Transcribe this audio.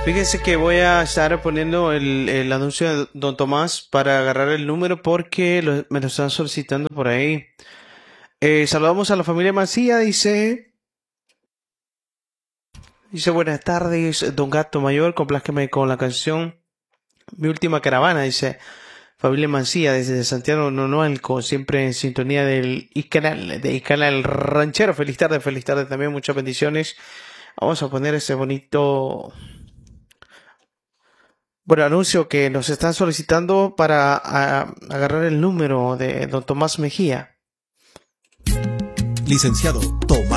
Fíjense que voy a estar poniendo el anuncio de Don Tomás para agarrar el número porque me lo están solicitando por ahí. Saludamos a la familia Mancilla, dice buenas tardes, Don Gato Mayor, complázqueme con la canción Mi Última Caravana, dice familia Mancilla desde Santiago Nonualco, siempre en sintonía del canal Ranchero. Feliz tarde también, muchas bendiciones. Vamos a poner ese bonito anuncio que nos están solicitando para agarrar el número de don Tomás Mejía. Licenciado Tomás